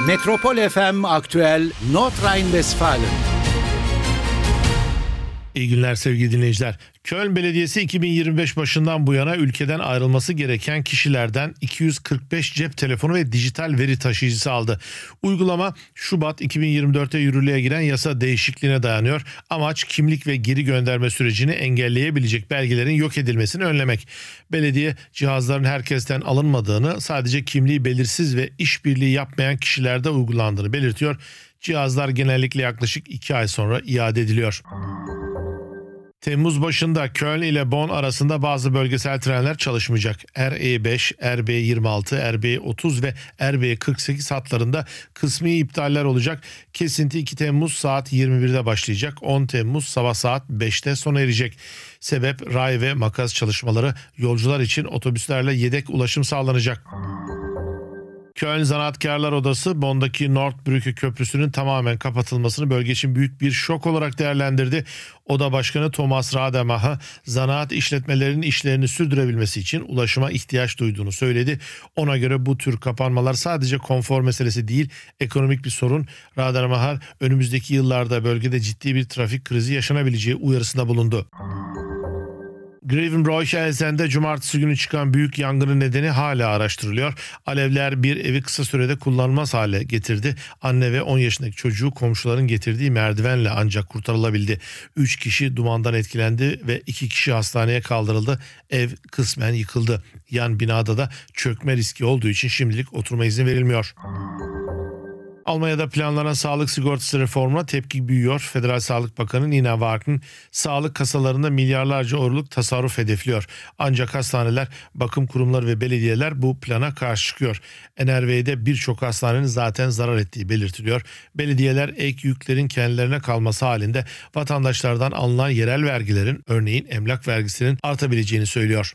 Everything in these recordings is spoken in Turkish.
Metropol FM Aktüel Nordrhein-Westfalen. İyi günler sevgili dinleyiciler. Köln Belediyesi 2025 başından bu yana ülkeden ayrılması gereken kişilerden 245 cep telefonu ve dijital veri taşıyıcısı aldı. Uygulama Şubat 2024'te yürürlüğe giren yasa değişikliğine dayanıyor. Amaç kimlik ve geri gönderme sürecini engelleyebilecek belgelerin yok edilmesini önlemek. Belediye cihazların herkesten alınmadığını, sadece kimliği belirsiz ve işbirliği yapmayan kişilerde uygulandığını belirtiyor. Cihazlar genellikle yaklaşık 2 ay sonra iade ediliyor. Temmuz başında Köln ile Bonn arasında bazı bölgesel trenler çalışmayacak. RE5, RB26, RB30 ve RB48 hatlarında kısmi iptaller olacak. Kesinti 2 Temmuz saat 21'de başlayacak. 10 Temmuz sabah saat 5'te sona erecek. Sebep ray ve makas çalışmaları. Yolcular için otobüslerle yedek ulaşım sağlanacak. Köln Zanaatkarlar Odası Bonn'daki Nordbrücke Köprüsü'nün tamamen kapatılmasını bölge için büyük bir şok olarak değerlendirdi. Oda Başkanı Thomas Rademacher, zanaat işletmelerinin işlerini sürdürebilmesi için ulaşıma ihtiyaç duyduğunu söyledi. Ona göre bu tür kapanmalar sadece konfor meselesi değil, ekonomik bir sorun. Rademacher, önümüzdeki yıllarda bölgede ciddi bir trafik krizi yaşanabileceği uyarısında bulundu. Grevenbroich-Elsen'de cumartesi günü çıkan büyük yangının nedeni hala araştırılıyor. Alevler bir evi kısa sürede kullanılmaz hale getirdi. Anne ve 10 yaşındaki çocuğu komşuların getirdiği merdivenle ancak kurtarılabildi. 3 kişi dumandan etkilendi ve 2 kişi hastaneye kaldırıldı. Ev kısmen yıkıldı. Yan binada da çökme riski olduğu için şimdilik oturma izni verilmiyor. Almanya'da planlanan sağlık sigortası reformuna tepki büyüyor. Federal Sağlık Bakanı Nina Wagen, sağlık kasalarında milyarlarca euroluk tasarruf hedefliyor. Ancak hastaneler, bakım kurumları ve belediyeler bu plana karşı çıkıyor. NRV'de birçok hastanenin zaten zarar ettiği belirtiliyor. Belediyeler ek yüklerin kendilerine kalması halinde vatandaşlardan alınan yerel vergilerin, örneğin emlak vergisinin artabileceğini söylüyor.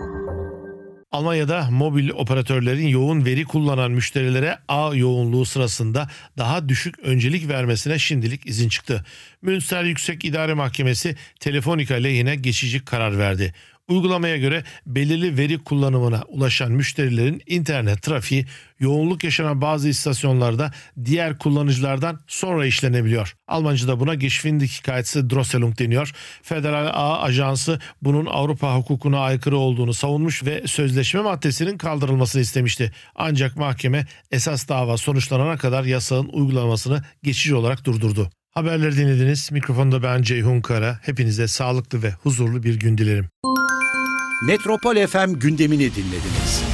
Almanya'da mobil operatörlerin yoğun veri kullanan müşterilere ağ yoğunluğu sırasında daha düşük öncelik vermesine şimdilik izin çıktı. Münster Yüksek İdare Mahkemesi Telefonica lehine geçici karar verdi. Uygulamaya göre belirli veri kullanımına ulaşan müşterilerin internet trafiği yoğunluk yaşanan bazı istasyonlarda diğer kullanıcılardan sonra işlenebiliyor. Almanca'da buna Geschwindigkeitsdrosselung deniyor. Federal Ağ Ajansı bunun Avrupa hukukuna aykırı olduğunu savunmuş ve sözleşme maddesinin kaldırılmasını istemişti. Ancak mahkeme esas dava sonuçlanana kadar yasağın uygulanmasını geçici olarak durdurdu. Haberleri dinlediniz. Mikrofonda ben Ceyhun Kara. Hepinize sağlıklı ve huzurlu bir gün dilerim. Metropol FM gündemini dinlediniz.